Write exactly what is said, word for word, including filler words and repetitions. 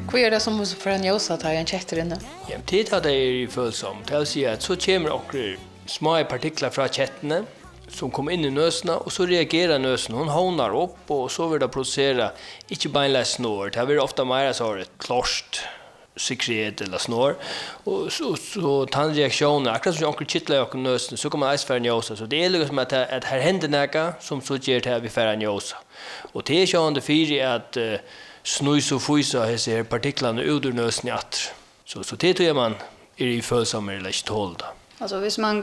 Vad är det som måste för en ljusa att ha en kätter inne? Ja, det är det är följsamt. Det vill säga att så kommer också små partiklar från kätterna som kommer in i nösna och så reagerar nösen. Hon hånar upp och så vill det producera inte bara snår. Det blir ofta mer så ett klorst sekret eller snår och så så tandreaktioner akkurat som onkel kittlar och nösen så kommer isfärgen ljusa så det är liksom att att här händer något som så ger det här vi färgen ljusa. Och det är ju under fyra att uh, snus och fuisa här partiklarna ut ur nösen att så så det tror jag man är i följsamma eller inte tålda. Alltså hvis man